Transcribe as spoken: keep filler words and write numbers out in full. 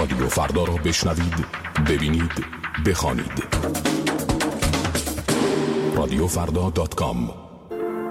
رادیو فردا را بشنوید، ببینید، بخوانید. رادیو فردا دات کام